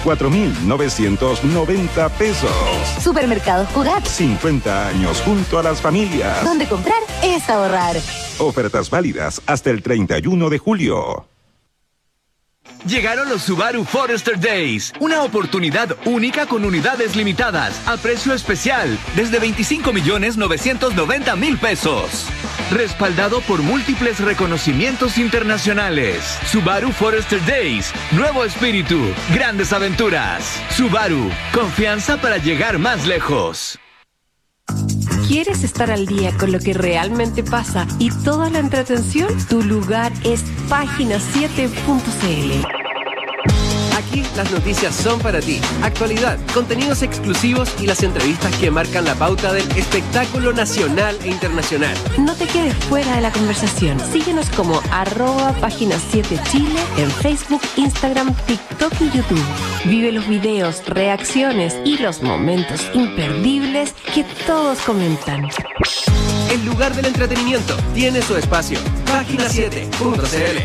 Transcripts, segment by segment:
4.990 pesos. Supermercado Jugat. 50 años junto a las familias. Donde comprar es ahorrar. Ofertas válidas hasta el 31 de julio. Llegaron los Subaru Forester Days, una oportunidad única con unidades limitadas, a precio especial, desde 25.990.000 pesos. Respaldado por múltiples reconocimientos internacionales. Subaru Forester Days, nuevo espíritu, grandes aventuras. Subaru, confianza para llegar más lejos. ¿Quieres estar al día con lo que realmente pasa y toda la entretención? Tu lugar es página7.cl. Aquí las noticias son para ti. Actualidad, contenidos exclusivos y las entrevistas que marcan la pauta del espectáculo nacional e internacional. No te quedes fuera de la conversación. Síguenos como @página7chile en Facebook, Instagram, TikTok y YouTube. Vive los videos, reacciones y los momentos imperdibles que todos comentan. El lugar del entretenimiento tiene su espacio. Página7.cl.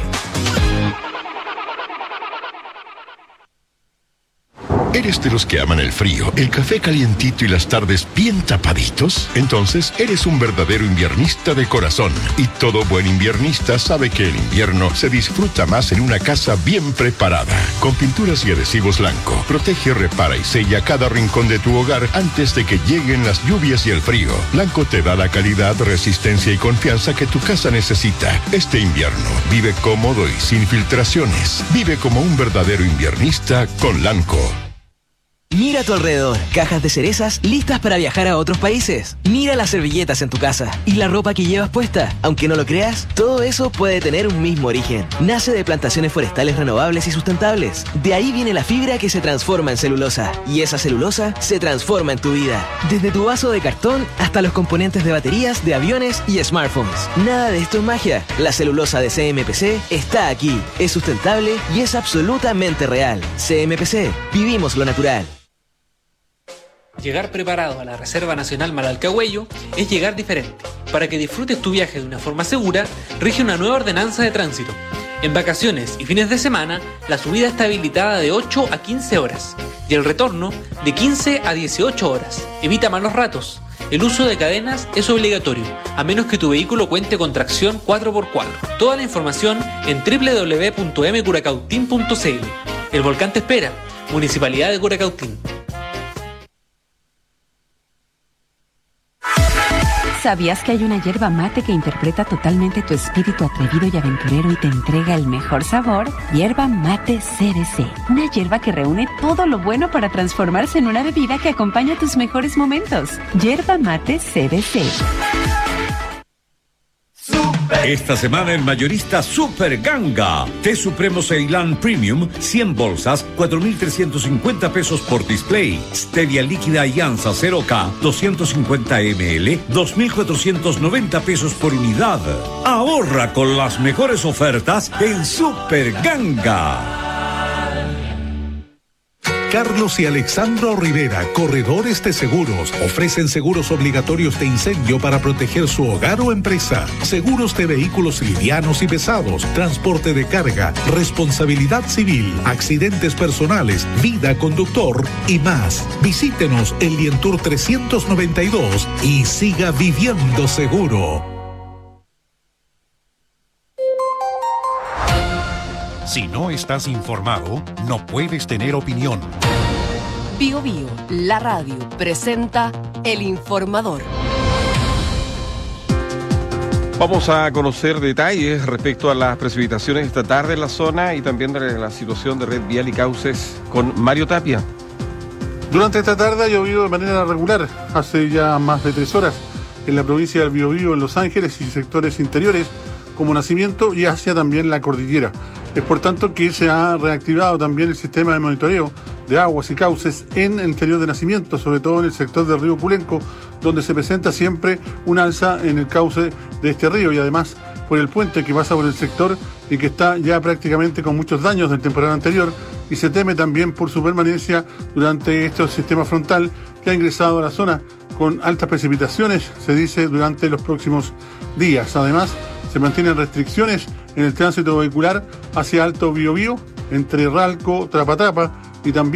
¿Eres de los que aman el frío, el café calientito y las tardes bien tapaditos? Entonces, eres un verdadero inviernista de corazón. Y todo buen inviernista sabe que el invierno se disfruta más en una casa bien preparada. Con pinturas y adhesivos Lanco, protege, repara y sella cada rincón de tu hogar antes de que lleguen las lluvias y el frío. Lanco te da la calidad, resistencia y confianza que tu casa necesita. Este invierno, vive cómodo y sin filtraciones. Vive como un verdadero inviernista con Lanco. Mira a tu alrededor, cajas de cerezas listas para viajar a otros países. Mira las servilletas en tu casa y la ropa que llevas puesta. Aunque no lo creas, todo eso puede tener un mismo origen. Nace de plantaciones forestales renovables y sustentables. De ahí viene la fibra que se transforma en celulosa. Y esa celulosa se transforma en tu vida. Desde tu vaso de cartón hasta los componentes de baterías, de aviones y smartphones. Nada de esto es magia. La celulosa de CMPC está aquí. Es sustentable y es absolutamente real. CMPC, vivimos lo natural. Llegar preparado a la Reserva Nacional Malalcahuello es llegar diferente. Para que disfrutes tu viaje de una forma segura, rige una nueva ordenanza de tránsito. En vacaciones y fines de semana, la subida está habilitada de 8 a 15 horas y el retorno de 15 a 18 horas. Evita malos ratos. El uso de cadenas es obligatorio, a menos que tu vehículo cuente con tracción 4x4. Toda la información en www.mcuracautín.cl. El volcán te espera. Municipalidad de Curacautín. ¿Sabías que hay una yerba mate que interpreta totalmente tu espíritu atrevido y aventurero y te entrega el mejor sabor? Yerba Mate CBC. Una yerba que reúne todo lo bueno para transformarse en una bebida que acompaña tus mejores momentos. Yerba Mate CBC. Esta semana en Mayorista Super Ganga. Té Supremo Ceilán Premium, 100 bolsas, 4.350 pesos por display. Stevia líquida Alianza 0K, 250 ml, 2.490 pesos por unidad. Ahorra con las mejores ofertas en Super Ganga. Carlos y Alexandro Rivera, corredores de seguros, ofrecen seguros obligatorios de incendio para proteger su hogar o empresa, seguros de vehículos livianos y pesados, transporte de carga, responsabilidad civil, accidentes personales, vida conductor y más. Visítenos en Lientour 392 y siga viviendo seguro. Si no estás informado, no puedes tener opinión. Bio Bio, la radio, presenta El Informador. Vamos a conocer detalles respecto a las precipitaciones esta tarde en la zona y también de la situación de red vial y cauces con Mario Tapia. Durante esta tarde ha llovido de manera regular, hace ya más de 3 horas, en la provincia del Biobío, en Los Ángeles y sectores interiores, como Nacimiento y hacia también la cordillera. Es por tanto que se ha reactivado también el sistema de monitoreo de aguas y cauces en el interior de Nacimiento, sobre todo en el sector del río Pulenco, donde se presenta siempre un alza en el cauce de este río y además por el puente que pasa por el sector y que está ya prácticamente con muchos daños del temporal anterior, y se teme también por su permanencia durante este sistema frontal que ha ingresado a la zona con altas precipitaciones, se dice, durante los próximos días. Además, se mantienen restricciones en el tránsito vehicular hacia Alto Biobío, entre Ralco, Trapatapa y también